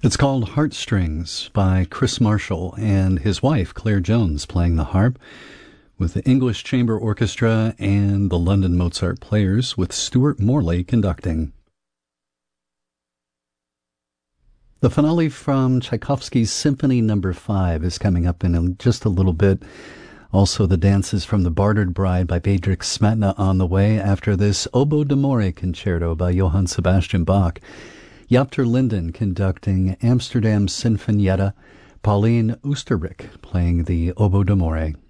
It's called Heartstrings by Chris Marshall and his wife, Claire Jones, playing the harp with the English Chamber Orchestra and the London Mozart Players, with Stuart Morley conducting. The finale from Tchaikovsky's Symphony No. 5 is coming up in just a little bit. Also, the dances from The Bartered Bride by Bedřich Smetana on the way after this Oboe d'Amore concerto by Johann Sebastian Bach. Japter Linden conducting Amsterdam Sinfonietta, Pauline Oosterrijk playing the Oboe d'Amore.